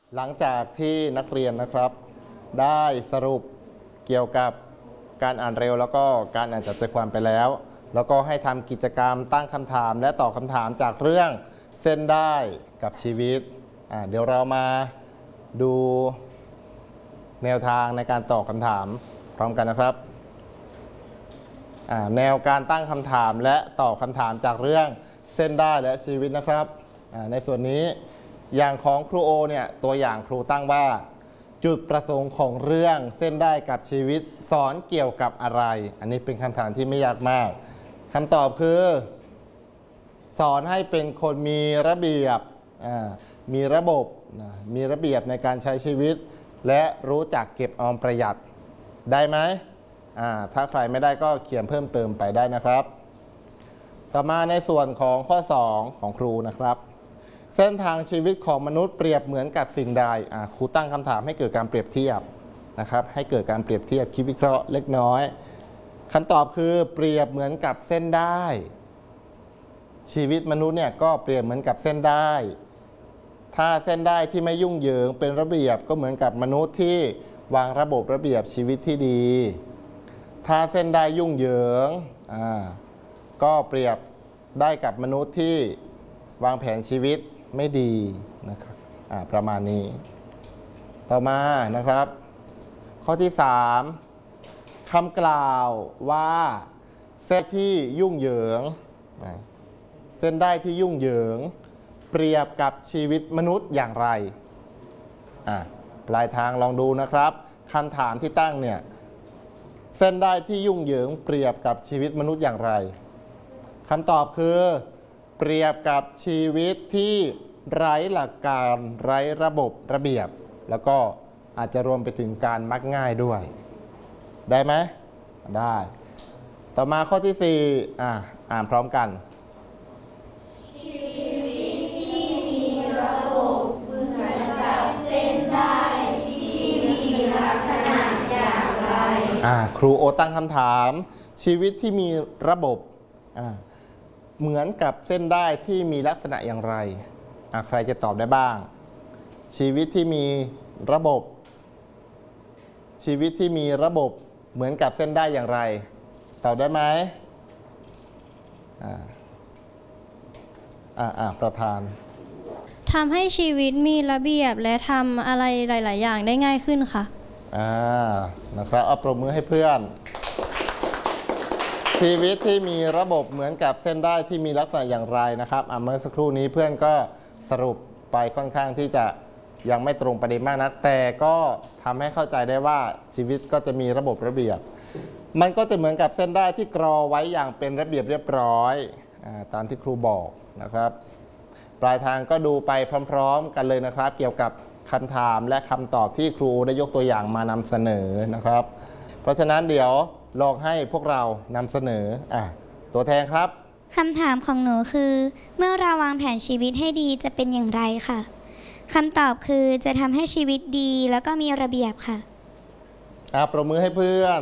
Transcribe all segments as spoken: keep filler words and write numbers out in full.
หลังจากที่นักเรียนนะครับได้สรุปเกี่ยวกับการอ่านเร็วแล้วก็การอ่านจับใจความไปแล้วแล้วก็ให้ทำกิจกรรมตั้งคำถามและตอบคำถามจากเรื่องเส้นได้กับชีวิตอ่าเดี๋ยวเรามาดูแนวทางในการตอบคำถามพร้อมกันนะครับแนวการตั้งคำถามและตอบคำถามจากเรื่องเส้นได้และชีวิตนะครับในส่วนนี้อย่างของครูโอเนี่ยตัวอย่างครูตั้งว่าจุดประสงค์ของเรื่องเส้นได้กับชีวิตสอนเกี่ยวกับอะไรอันนี้เป็นคำถามที่ไม่ยากมากคำตอบคือสอนให้เป็นคนมีระเบียบมีระบบมีระเบียบในการใช้ชีวิตและรู้จักเก็บออมประหยัดได้ไหมถ้าใครไม่ได้ก็เขียนเพิ่มเติมไปได้นะครับต่อมาในส่วนของข้อสองของครูนะครับเส้นทางชีวิตของมนุษย์เปรียบเหมือนกับสิ่งใดครูตั้งคำถามให้เกิดการเปรียบเทียบนะครับให้เกิดการเปรียบเทียบคิดวิเคราะห์เล็กน้อยคำตอบคือเปรียบเหมือนกับเส้นได้ชีวิตมนุษย์เนี่ยก็เปรียบเหมือนกับเส้นได้ถ้าเส้นได้ที่ไม่ยุ่งเหยิงเป็นระเบียบก็เหมือนกับมนุษย์ที่วางระบบระเบียบชีวิตที่ดีถ้าเส้นได้ยุ่งเหยิงก็เปรียบได้กับมนุษย์ที่วางแผนชีวิตไม่ดีนะครับประมาณนี้ต่อมานะครับข้อที่สามคำกล่าวว่าเส้นที่ยุ่งเหยิงเส้นได้ที่ยุ่งเหยิงเปรียบกับชีวิตมนุษย์อย่างไรปลายทางลองดูนะครับคำถามที่ตั้งเนี่ยเส้นได้ที่ยุ่งเหยิงเปรียบกับชีวิตมนุษย์อย่างไรคำตอบคือเปรียบกับชีวิตที่ไร้หลักการไร้ระบบระเบียบแล้วก็อาจจะรวมไปถึงการมักง่ายด้วยได้ไหมได้ต่อมาข้อที่สี่อ่าอ่านพร้อมกันชีวิตที่มีระบบเหมือนกับเส้นได้ที่มีลักษณะอย่างไรอ่าครูโอตั้งคำถามชีวิตที่มีระบบอ่าเหมือนกับเส้นได้ที่มีลักษณะอย่างไรใครจะตอบได้บ้างชีวิตที่มีระบบชีวิตที่มีระบบเหมือนกับเส้นได้อย่างไรตอบได้ไหมอ่าอ่าอ่าประธานทำให้ชีวิตมีระเบียบและทำอะไรหลายๆอย่างได้ง่ายขึ้นค่ะอ่านะครับเอาปรบมือให้เพื่อนชีวิตที่มีระบบเหมือนกับเส้นได้ที่มีลักษณะอย่างไรนะครับเมื่อสักครู่นี้เพื่อนก็สรุปไปค่อนข้างที่จะยังไม่ตรงประเด็นมากนักแต่ก็ทำให้เข้าใจได้ว่าชีวิตก็จะมีระบบระเบียบมันก็จะเหมือนกับเส้นได้ที่กรอไว้อย่างเป็นระเบียบเรียบร้อยตามที่ครูบอกนะครับปลายทางก็ดูไปพร้อมๆกันเลยนะครับเกี่ยวกับคำถามและคำตอบที่ครูได้ยกตัวอย่างมานำเสนอนะครับเพราะฉะนั้นเดี๋ยวลองให้พวกเรานำเสนออ่ะตัวแทนครับคำถามของหนูคือเมื่อเราวางแผนชีวิตให้ดีจะเป็นอย่างไรค่ะคำตอบคือจะทำให้ชีวิตดีแล้วก็มีระเบียบค่ะอ่ะปรบมือให้เพื่อน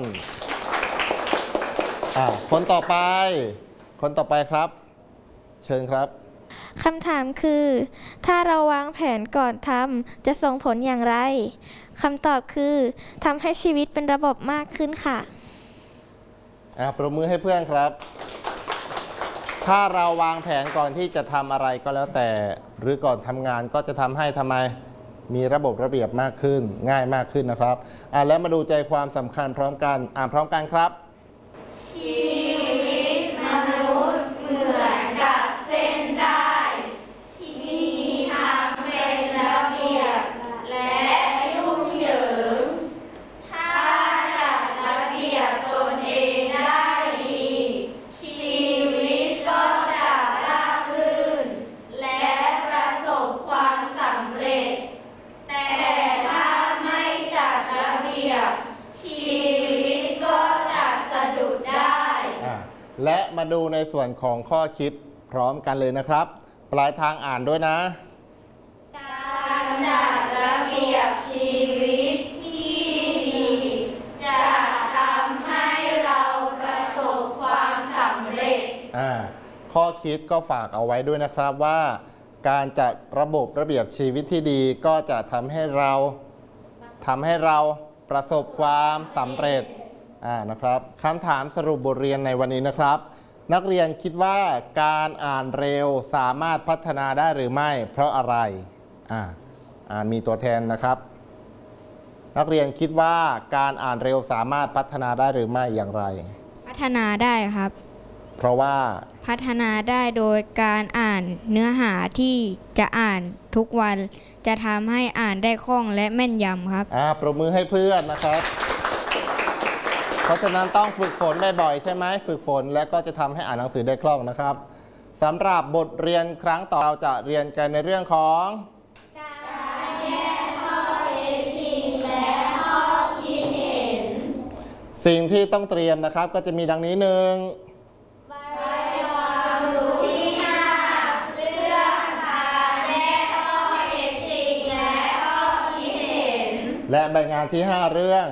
อ่ะคนต่อไปคนต่อไปครับเชิญครับคำถามคือถ้าเราวางแผนก่อนทำจะส่งผลอย่างไรคำตอบคือทำให้ชีวิตเป็นระบบมากขึ้นค่ะอ่ะปรบมือให้เพื่อนครับถ้าเราวางแผนก่อนที่จะทำอะไรก็แล้วแต่หรือก่อนทำงานก็จะทำให้ทำไมมีระบบระเบียบมากขึ้นง่ายมากขึ้นนะครับอ่ะแล้วมาดูใจความสำคัญพร้อมกันอ่านพร้อมกันครับชีวิตมนุษย์เหมือนกับเส้นได้ที่มีทั้งเป็นระเบียบและยุ่งเหยิงถ้าจัดระเบียบตนเองได้ดีชีวิตก็จะราบรื่นและประสบความสำเร็จแต่ถ้าไม่จัดระเบียบชีวิตก็จะสะดุดได้และมาดูในส่วนของข้อคิดพร้อมกันเลยนะครับปลายทางอ่านด้วยนะการจัดระเบียบชีวิตที่ดีจะทำให้เราประสบความสำเร็จอ่าข้อคิดก็ฝากเอาไว้ด้วยนะครับว่าการจัดระบบระเบียบชีวิตที่ดีก็จะทำให้เราทำให้เราประสบความสำเร็จอ่านะครับคำถามสรุปบทเรียนในวันนี้นะครับนักเรียนคิดว่าการอ่านเร็วสามารถพัฒนาได้หรือไม่เพราะอะไรอ่าอ่ามีตัวแทนนะครับนักเรียนคิดว่าการอ่านเร็วสามารถพัฒนาได้หรือไม่อย่างไรพัฒนาได้ครับเพราะว่าพัฒนาได้โดยการอ่านเนื้อหาที่จะอ่านทุกวันจะทำให้อ่านได้คล่องและแม่นยำครับอ่าปรบมือให้เพื่อนนะครับเพราะฉะนั้นต้องฝึกฝนบ่อยๆใช่ไหมฝึกฝนและก็จะทำให้อ่านหนังสือได้คล่องนะครับสำหรับบทเรียนครั้งต่อเราจะเรียนกันในเรื่องของการแยกข้อเท็จจริงและข้อคิดเห็นสิ่งที่ต้องเตรียมนะครับก็จะมีดังนี้หนึ่งใบความรู้ที่ห้าเรื่องการแยกข้อเท็จจริงและข้อคิดเห็นและใบงานที่ห้าเรื่อง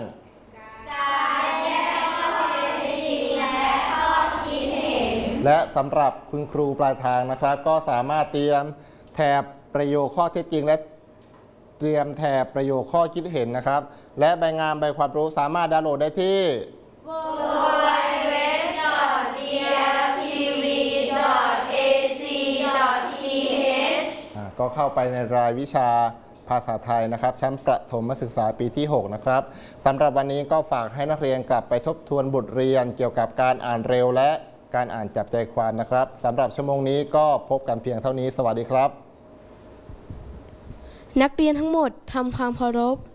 และสำหรับคุณครูปลายทางนะครับก็สามารถเตรียมแถบประโยคข้อเท็จจริงและเตรียมแถบประโยคข้อคิดเห็นนะครับและใบงานใบความรู้สามารถดาวน์โหลดได้ที่ดับเบิลยู ดับเบิลยู ดับเบิลยู ดอท ดี แอล ที วี ดอท เอ ซี ดอท ที เอชก็เข้าไปในรายวิชาภาษาไทยนะครับชั้นประถมศึกษาปีที่หกนะครับสำหรับวันนี้ก็ฝากให้นักเรียนกลับไปทบทวนบทเรียนเกี่ยวกับการอ่านเร็วและการอ่านจับใจความนะครับสำหรับชั่วโมงนี้ก็พบกันเพียงเท่านี้สวัสดีครับนักเรียนทั้งหมดทำความเคารพ